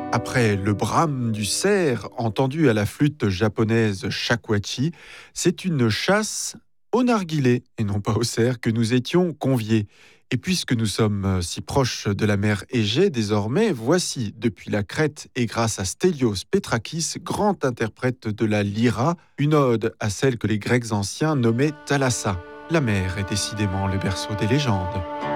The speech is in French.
Après le brame du cerf, entendu à la flûte japonaise shakuhachi, c'est une chasse au narguilé, et non pas au cerf, que nous étions conviés. Et puisque nous sommes si proches de la mer Égée désormais, voici, depuis la Crète et grâce à Stelios Petrakis, grand interprète de la lyra, une ode à celle que les Grecs anciens nommaient Thalassa. La mer est décidément le berceau des légendes.